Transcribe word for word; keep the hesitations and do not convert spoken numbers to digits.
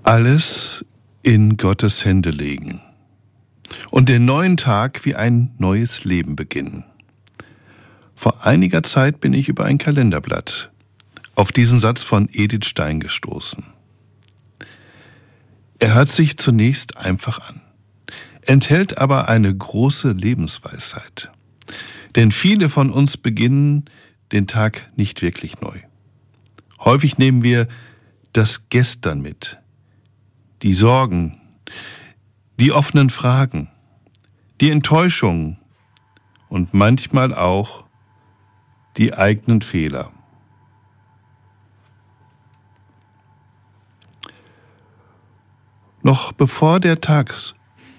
Alles in Gottes Hände legen und den neuen Tag wie ein neues Leben beginnen. Vor einiger Zeit bin ich über ein Kalenderblatt auf diesen Satz von Edith Stein gestoßen. Er hört sich zunächst einfach an, enthält aber eine große Lebensweisheit. Denn viele von uns beginnen den Tag nicht wirklich neu. Häufig nehmen wir das Gestern mit, die Sorgen, die offenen Fragen, die Enttäuschungen und manchmal auch die eigenen Fehler. Noch bevor der Tag